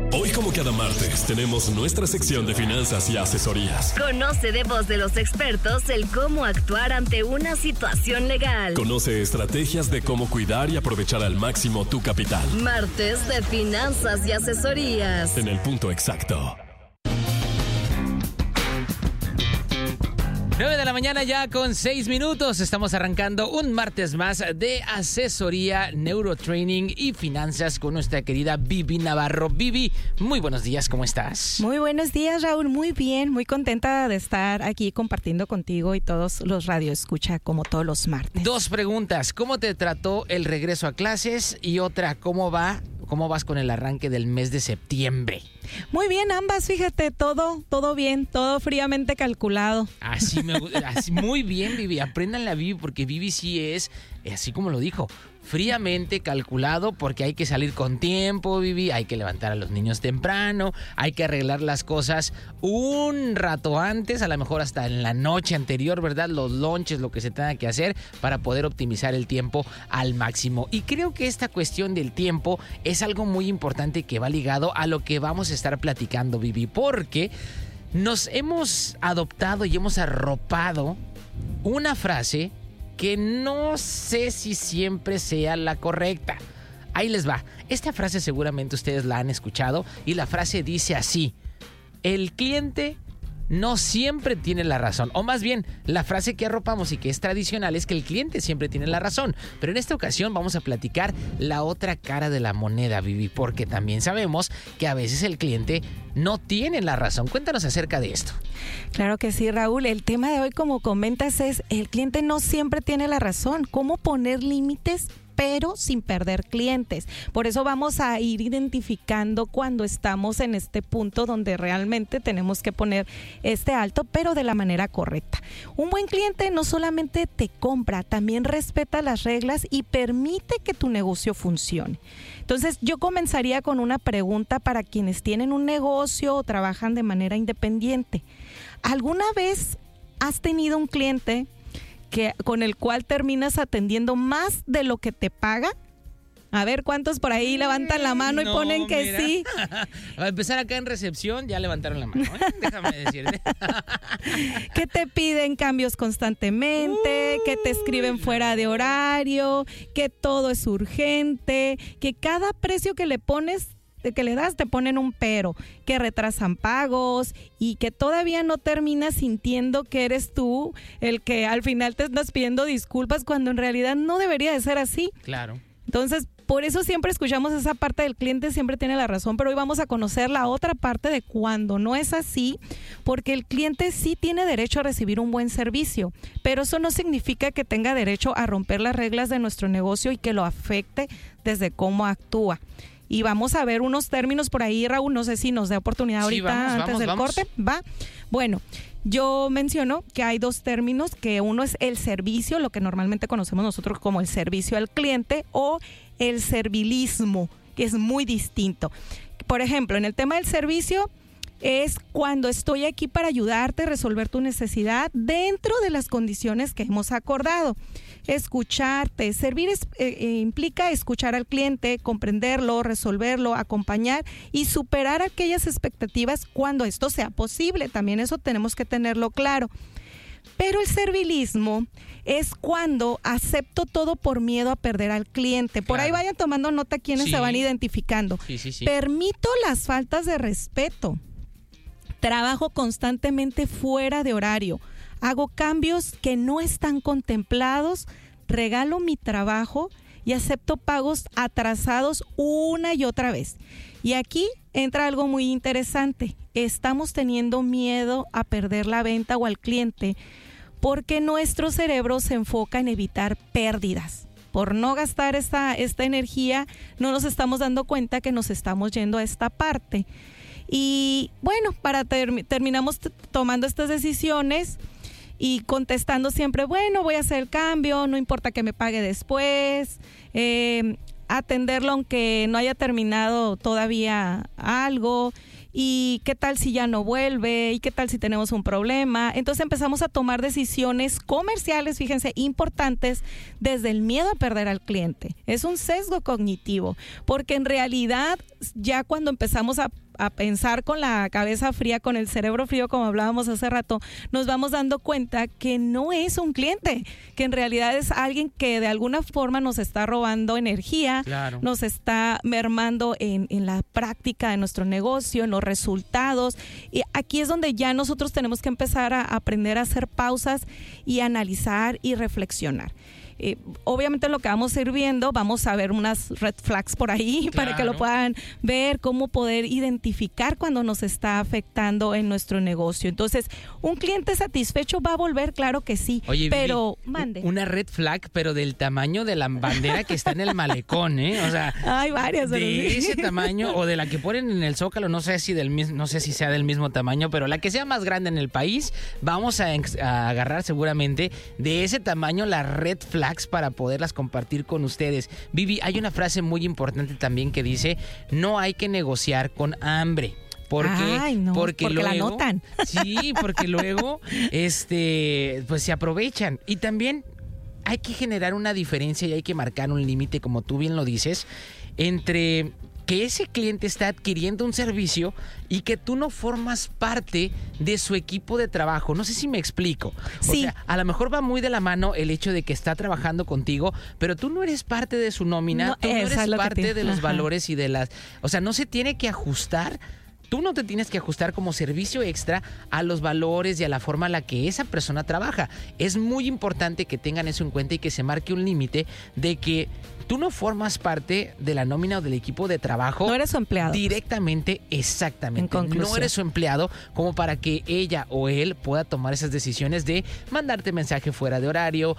Hoy, como cada martes, tenemos nuestra sección de finanzas y asesorías. Conoce de voz de los expertos el cómo actuar ante una situación legal. Conoce estrategias de cómo cuidar y aprovechar al máximo tu capital. Martes de finanzas y asesorías. En el punto exacto. 9 de la mañana ya con 6 minutos. Estamos arrancando un martes más de asesoría, neurotraining y finanzas con nuestra querida Vivi Navarro. Vivi, muy buenos días, ¿cómo estás? Muy buenos días, Raúl. Muy bien, muy contenta de estar aquí compartiendo contigo y todos los radioescucha como todos los martes. 2 preguntas. ¿Cómo te trató el regreso a clases? Y otra, ¿cómo vas con el arranque del mes de septiembre? Muy bien, ambas, fíjate, todo bien, todo fríamente calculado. Así me gusta, así, muy bien, Vivi. Apréndanle a Vivi porque Vivi sí es, así como lo dijo, fríamente calculado, porque hay que salir con tiempo, Vivi, hay que levantar a los niños temprano, hay que arreglar las cosas un rato antes, a lo mejor hasta en la noche anterior, ¿verdad? Los lunches, lo que se tenga que hacer para poder optimizar el tiempo al máximo. Y creo que esta cuestión del tiempo es algo muy importante que va ligado a lo que vamos a estar platicando, Vivi, porque nos hemos adoptado y hemos arropado una frase que no sé si siempre sea la correcta. Ahí les va. Esta frase seguramente ustedes la han escuchado y la frase dice así: el cliente no siempre tiene la razón. O más bien, la frase que arropamos y que es tradicional es que el cliente siempre tiene la razón. Pero en esta ocasión vamos a platicar la otra cara de la moneda, Vivi, porque también sabemos que a veces el cliente no tiene la razón. Cuéntanos acerca de esto. Claro que sí, Raúl. El tema de hoy, como comentas, es el cliente no siempre tiene la razón. ¿Cómo poner límites pero sin perder clientes? Por eso vamos a ir identificando cuando estamos en este punto donde realmente tenemos que poner este alto, pero de la manera correcta. Un buen cliente no solamente te compra, también respeta las reglas y permite que tu negocio funcione. Entonces, yo comenzaría con una pregunta para quienes tienen un negocio o trabajan de manera independiente. ¿Alguna vez has tenido un cliente con el cual terminas atendiendo más de lo que te paga? A ver, ¿cuántos por ahí levantan la mano y ponen que mira, sí? Va a empezar acá en recepción, ya levantaron la mano, ¿eh? Déjame decirte. Que te piden cambios constantemente, que te escriben fuera de horario, que todo es urgente, que cada precio que le pones, que le das, te ponen un pero, que retrasan pagos y que todavía no terminas sintiendo que eres tú el que al final te estás pidiendo disculpas cuando en realidad no debería de ser así. Claro. Entonces, por eso siempre escuchamos esa parte del cliente siempre tiene la razón, pero hoy vamos a conocer la otra parte de cuando no es así, porque el cliente sí tiene derecho a recibir un buen servicio, pero eso no significa que tenga derecho a romper las reglas de nuestro negocio y que lo afecte desde cómo actúa. Y vamos a ver unos términos por ahí, Raúl, no sé si nos dé oportunidad ahorita antes del corte. ¿Va? Bueno, yo menciono que hay 2 términos, que uno es el servicio, lo que normalmente conocemos nosotros como el servicio al cliente, o el servilismo, que es muy distinto. Por ejemplo, en el tema del servicio es cuando estoy aquí para ayudarte a resolver tu necesidad dentro de las condiciones que hemos acordado. Escucharte, servir implica escuchar al cliente, comprenderlo, resolverlo, acompañar y superar aquellas expectativas cuando esto sea posible. También eso tenemos que tenerlo claro. Pero el servilismo es cuando acepto todo por miedo a perder al cliente. Por ahí vayan tomando nota quienes se van identificando. Sí. Permito las faltas de respeto. Trabajo constantemente fuera de horario. Hago cambios que no están contemplados. Regalo mi trabajo y acepto pagos atrasados una y otra vez. Y aquí entra algo muy interesante. Estamos teniendo miedo a perder la venta o al cliente porque nuestro cerebro se enfoca en evitar pérdidas. Por no gastar esta energía, no nos estamos dando cuenta que nos estamos yendo a esta parte. Y bueno, terminamos tomando estas decisiones y contestando siempre, bueno, voy a hacer el cambio, no importa que me pague después, atenderlo aunque no haya terminado todavía algo. ¿Y qué tal si ya no vuelve? ¿Y qué tal si tenemos un problema? Entonces empezamos a tomar decisiones comerciales, fíjense, importantes desde el miedo a perder al cliente. Es un sesgo cognitivo, porque en realidad ya cuando empezamos a pensar con la cabeza fría, con el cerebro frío, como hablábamos hace rato, nos vamos dando cuenta que no es un cliente, que en realidad es alguien que de alguna forma nos está robando energía, Claro. nos está mermando en la práctica de nuestro negocio, en los resultados. Y aquí es donde ya nosotros tenemos que empezar a aprender a hacer pausas y analizar y reflexionar. Obviamente lo que vamos a ir viendo, vamos a ver unas red flags por ahí para que lo puedan ver, cómo poder identificar cuando nos está afectando en nuestro negocio. Entonces, ¿un cliente satisfecho va a volver? Claro que sí. Oye, pero Vivi, mande. Una red flag, pero del tamaño de la bandera que está en el malecón, ¿eh? O sea, hay varias. de ese tamaño o de la que ponen en el Zócalo, no sé si sea del mismo tamaño, pero la que sea más grande en el país, vamos a agarrar seguramente de ese tamaño las red flags para poderlas compartir con ustedes. Vivi, hay una frase muy importante también que dice: no hay que negociar con hambre. Porque luego, la notan. Sí, porque luego pues se aprovechan. Y también hay que generar una diferencia y hay que marcar un límite, como tú bien lo dices, entre que ese cliente está adquiriendo un servicio y que tú no formas parte de su equipo de trabajo. No sé si me explico. O sea, a lo mejor va muy de la mano el hecho de que está trabajando contigo, pero tú no eres parte de su nómina, tú no eres parte de los valores y de las... O sea, no se tiene que ajustar. Tú no te tienes que ajustar como servicio extra a los valores y a la forma en la que esa persona trabaja. Es muy importante que tengan eso en cuenta y que se marque un límite de que tú no formas parte de la nómina o del equipo de trabajo. No eres su empleado. Directamente, exactamente. En conclusión. No eres su empleado como para que ella o él pueda tomar esas decisiones de mandarte mensaje fuera de horario,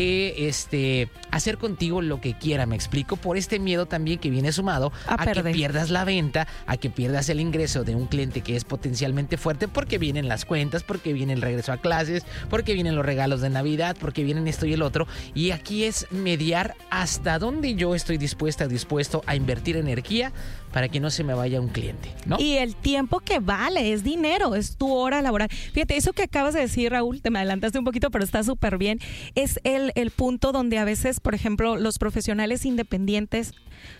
de hacer contigo lo que quiera, me explico, por este miedo también que viene sumado a que pierdas la venta, a que pierdas el ingreso de un cliente que es potencialmente fuerte, porque vienen las cuentas, porque viene el regreso a clases, porque vienen los regalos de Navidad, porque vienen esto y el otro. Y aquí es mediar hasta dónde yo estoy dispuesto a invertir energía para que no se me vaya un cliente, ¿no? Y el tiempo que vale, es dinero, es tu hora laboral. Fíjate, eso que acabas de decir, Raúl, te me adelantaste un poquito, pero está súper bien. Es el punto donde a veces, por ejemplo, los profesionales independientes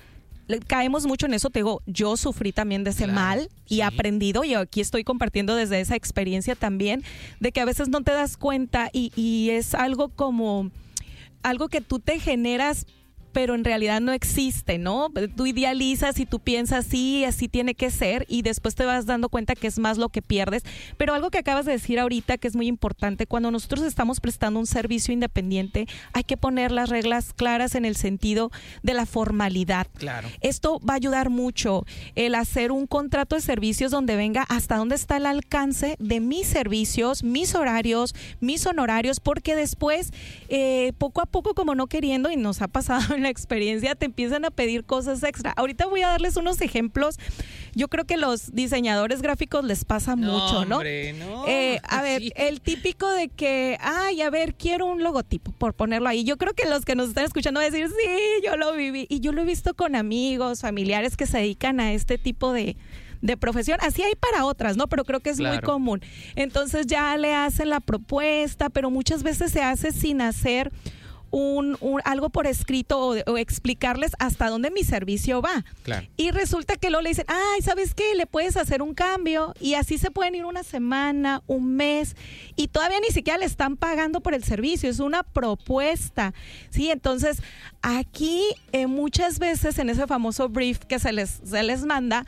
caemos mucho en eso. Te digo, yo sufrí también de ese mal y he aprendido, y aquí estoy compartiendo desde esa experiencia también, de que a veces no te das cuenta y es algo como algo que tú te generas, pero en realidad no existe, ¿no? Tú idealizas y tú piensas, sí, así tiene que ser, y después te vas dando cuenta que es más lo que pierdes. Pero algo que acabas de decir ahorita que es muy importante, cuando nosotros estamos prestando un servicio independiente, hay que poner las reglas claras en el sentido de la formalidad. Claro. Esto va a ayudar mucho, el hacer un contrato de servicios donde venga hasta dónde está el alcance de mis servicios, mis horarios, mis honorarios, porque después, poco a poco, como no queriendo, y nos ha pasado en la experiencia, te empiezan a pedir cosas extra. Ahorita voy a darles unos ejemplos. Yo creo que los diseñadores gráficos les pasa mucho, ¿no? Hombre, no. A ver, el típico de que, a ver, quiero un logotipo, por ponerlo ahí. Yo creo que los que nos están escuchando van a decir, sí, yo lo viví. Y yo lo he visto con amigos, familiares que se dedican a este tipo de profesión. Así hay para otras, ¿no? Pero creo que es muy común. Entonces ya le hacen la propuesta, pero muchas veces se hace sin hacer algo por escrito o explicarles hasta dónde mi servicio va. Claro. Y resulta que luego le dicen, ¿sabes qué? Le puedes hacer un cambio, y así se pueden ir una semana, un mes, y todavía ni siquiera le están pagando por el servicio, es una propuesta, ¿sí? Entonces, aquí muchas veces en ese famoso brief que se les manda,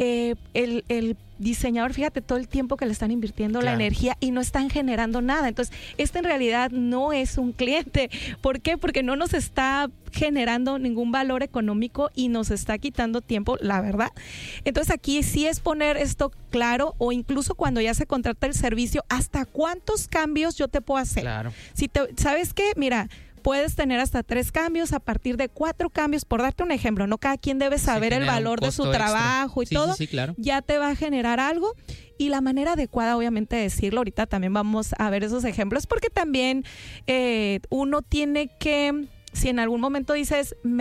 el diseñador, fíjate todo el tiempo que le están invirtiendo, la energía, y no están generando nada. Entonces, en realidad no es un cliente. ¿Por qué? Porque no nos está generando ningún valor económico y nos está quitando tiempo, la verdad. Entonces, aquí sí es poner esto claro, o incluso cuando ya se contrata el servicio, ¿hasta cuántos cambios yo te puedo hacer? Claro. ¿Sabes qué? Mira, puedes tener hasta 3 cambios, a partir de 4 cambios, por darte un ejemplo, ¿no? Cada quien debe saber el valor de su trabajo y todo. Sí, claro. Ya te va a generar algo, y la manera adecuada, obviamente, de decirlo. Ahorita también vamos a ver esos ejemplos, porque también uno tiene que, si en algún momento dices, me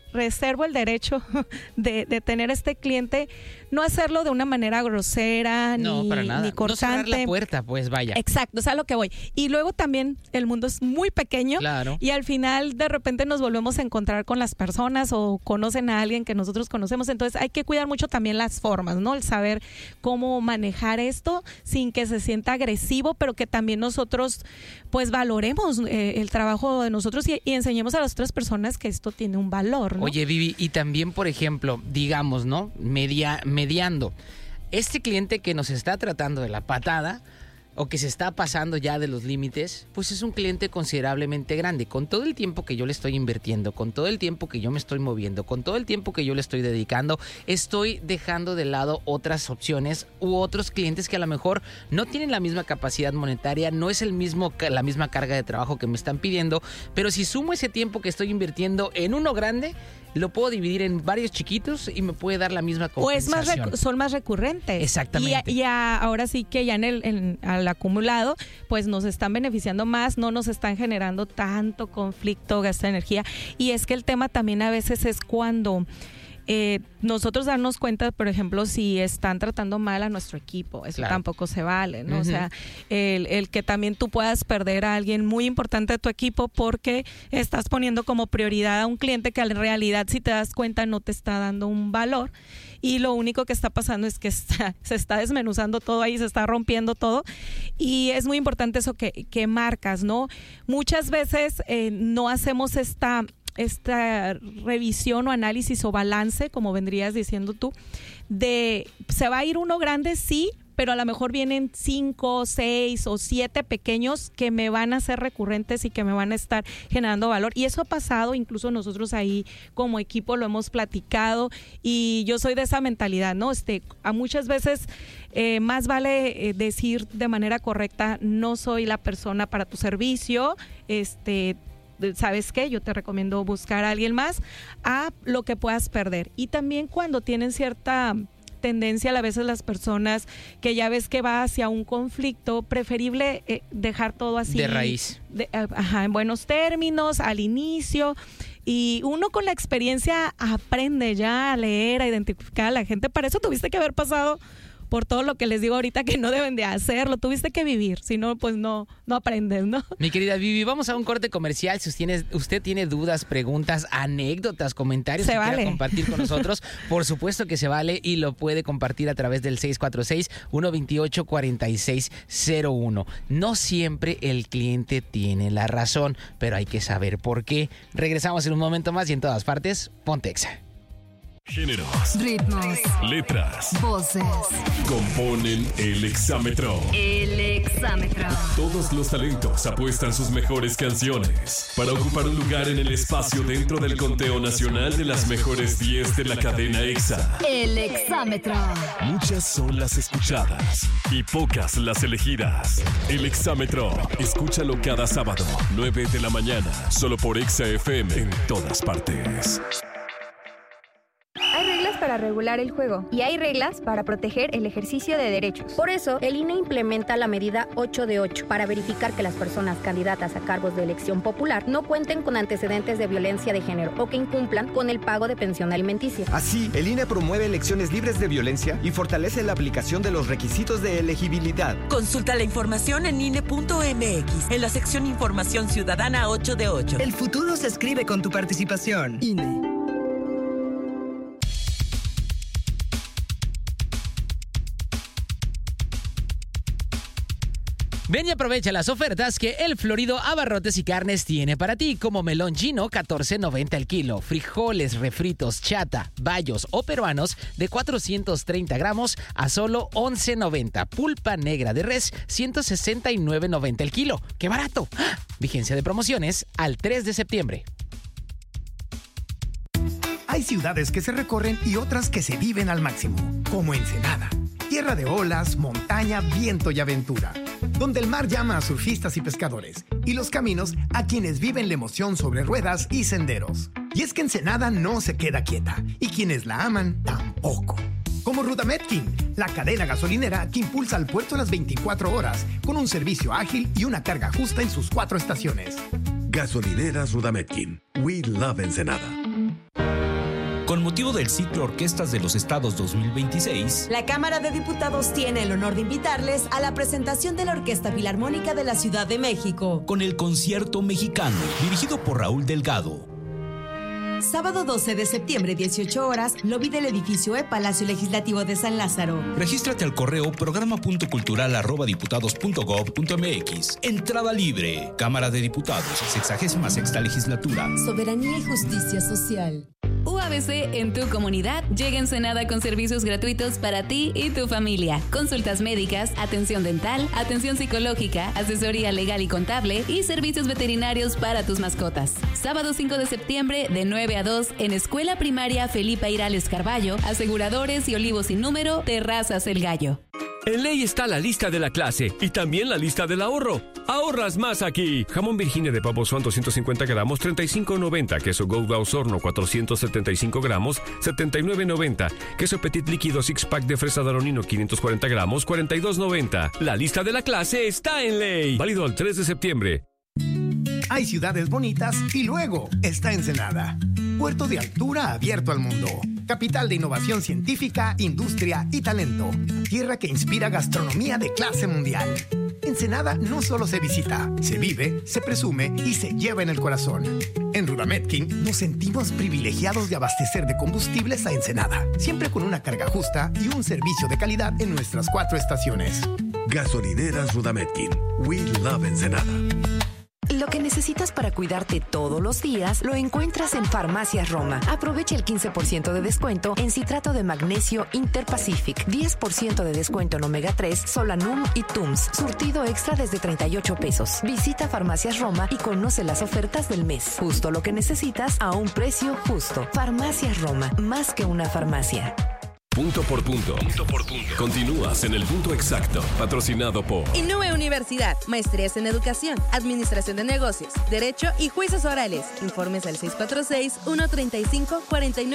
reservo el derecho de tener este cliente, no hacerlo de una manera grosera, No, para nada. ni cortante. No cerrar la puerta, pues vaya. Exacto, es a lo que voy. Y luego también el mundo es muy pequeño, Claro. y al final de repente nos volvemos a encontrar con las personas o conocen a alguien que nosotros conocemos. Entonces hay que cuidar mucho también las formas, ¿no? El saber cómo manejar esto sin que se sienta agresivo, pero que también nosotros pues valoremos el trabajo de nosotros y enseñemos a las otras personas que esto tiene un valor, ¿no? Oye, Vivi, y también, por ejemplo, digamos, ¿no? Mediando. Este cliente que nos está tratando de la patada o que se está pasando ya de los límites, pues es un cliente considerablemente grande. Con todo el tiempo que yo le estoy invirtiendo, con todo el tiempo que yo me estoy moviendo, con todo el tiempo que yo le estoy dedicando, estoy dejando de lado otras opciones u otros clientes que a lo mejor no tienen la misma capacidad monetaria, no es la misma carga de trabajo que me están pidiendo, pero si sumo ese tiempo que estoy invirtiendo en uno grande, lo puedo dividir en varios chiquitos y me puede dar la misma compensación. O son más recurrentes. Exactamente. Y ahora sí que ya al acumulado, pues nos están beneficiando más, no nos están generando tanto conflicto, gasto de energía. Y es que el tema también a veces es cuando nosotros darnos cuenta, por ejemplo, si están tratando mal a nuestro equipo, eso Claro. tampoco se vale, ¿no? Uh-huh. O sea, el que también tú puedas perder a alguien muy importante de tu equipo porque estás poniendo como prioridad a un cliente que en realidad, si te das cuenta, no te está dando un valor, y lo único que está pasando es que se está desmenuzando todo ahí, se está rompiendo todo, y es muy importante eso que marcas, ¿no? Muchas veces no hacemos esta revisión o análisis o balance, como vendrías diciendo tú, de se va a ir uno grande, sí, pero a lo mejor vienen 5, 6 o 7 pequeños que me van a ser recurrentes y que me van a estar generando valor. Y eso ha pasado, incluso nosotros ahí como equipo lo hemos platicado, y yo soy de esa mentalidad, ¿no? A muchas veces más vale decir de manera correcta, no soy la persona para tu servicio, ¿sabes qué? Yo te recomiendo buscar a alguien más, a lo que puedas perder. Y también cuando tienen cierta tendencia a veces las personas que ya ves que va hacia un conflicto, preferible dejar todo así. De raíz. En buenos términos, al inicio. Y uno con la experiencia aprende ya a leer, a identificar a la gente. Para eso tuviste que haber pasado por todo lo que les digo ahorita que no deben de hacerlo, tuviste que vivir, si no, pues no aprendes, ¿no? Mi querida Vivi, vamos a un corte comercial. Si usted tiene dudas, preguntas, anécdotas, comentarios que quiera compartir con nosotros, por supuesto que se vale, y lo puede compartir a través del 646-128-4601. No siempre el cliente tiene la razón, pero hay que saber por qué. Regresamos en un momento más y en todas partes, ponte Exa. Géneros, ritmos, letras, voces. componen el Exámetro. El Exámetro. Todos los talentos apuestan sus mejores canciones para ocupar un lugar en el espacio dentro del conteo nacional de las mejores 10 de la cadena Exa. El Exámetro. Muchas son las escuchadas y pocas las elegidas. El Exámetro, escúchalo cada sábado, 9 de la mañana, solo por Exa FM en todas partes. Hay reglas para regular el juego y hay reglas para proteger el ejercicio de derechos. Por eso, el INE implementa la medida 8 de 8 para verificar que las personas candidatas a cargos de elección popular no cuenten con antecedentes de violencia de género o que incumplan con el pago de pensión alimenticia. Así, el INE promueve elecciones libres de violencia y fortalece la aplicación de los requisitos de elegibilidad. Consulta la información en INE.mx, en la sección Información Ciudadana 8 de 8. El futuro se escribe con tu participación. INE. Ven y aprovecha las ofertas que el Florido Abarrotes y Carnes tiene para ti, como melón chino, $14.90 el kilo, frijoles refritos, chata, bayos o peruanos de 430 gramos a solo $11.90, pulpa negra de res, $169.90 el kilo. ¡Qué barato! ¡Ah! Vigencia de promociones al 3 de septiembre. Hay ciudades que se recorren y otras que se viven al máximo, como Ensenada, tierra de olas, montaña, viento y aventura, donde el mar llama a surfistas y pescadores, y los caminos a quienes viven la emoción sobre ruedas y senderos. Y es que Ensenada no se queda quieta, y quienes la aman tampoco. Como Rudametkin, la cadena gasolinera que impulsa al puerto las 24 horas, con un servicio ágil y una carga justa en sus 4 estaciones. Gasolineras Rudametkin. We love Ensenada. con motivo del ciclo Orquestas de los Estados 2026, la Cámara de Diputados tiene el honor de invitarles a la presentación de la Orquesta Filarmónica de la Ciudad de México, con el Concierto Mexicano, dirigido por Raúl Delgado. Sábado 12 de septiembre, 18 horas, lobby del edificio Palacio Legislativo de San Lázaro. Regístrate al correo programa.cultural@diputados.gov.mx. Entrada libre. Cámara de Diputados, 66ª Legislatura. Soberanía y justicia social. UABC en tu comunidad llega Ensenada con servicios gratuitos para ti y tu familia. Consultas médicas, atención dental, atención psicológica, asesoría legal y contable y servicios veterinarios para tus mascotas. Sábado 5 de septiembre de 9 a 2 en Escuela Primaria Felipa Irales Carballo, Aseguradores y Olivos sin Número, Terrazas El Gallo. En Ley está la lista de la clase y también la lista del ahorro. ¡Ahorras más aquí! Jamón Virginia de pavo Swan 250 gramos, $35.90. Queso Gouda Osorno 475 gramos, $79.90. Queso Petit líquido Six Pack de fresa Daronino 540 gramos, $42.90. La lista de la clase está en Ley. Válido el 3 de septiembre. Hay ciudades bonitas y luego está Ensenada. Puerto de altura abierto al mundo. Capital de innovación científica, industria y talento. Tierra que inspira gastronomía de clase mundial. Ensenada no solo se visita, se vive, se presume y se lleva en el corazón. En Rudametkin nos sentimos privilegiados de abastecer de combustibles a Ensenada, siempre con una carga justa y un servicio de calidad en nuestras 4 estaciones. Gasolineras Rudametkin. We love Ensenada. Lo que necesitas para cuidarte todos los días lo encuentras en Farmacias Roma. Aprovecha el 15% de descuento en citrato de magnesio Interpacific, 10% de descuento en omega 3, Solanum y Tums. Surtido extra desde 38 pesos. Visita Farmacias Roma y conoce las ofertas del mes. Justo lo que necesitas a un precio justo. Farmacias Roma, más que una farmacia. Punto por punto. Continúas en el punto exacto. Patrocinado por Innove Universidad. Maestrías en Educación, Administración de Negocios, Derecho y Juicios Orales. Informes al 646-135-49.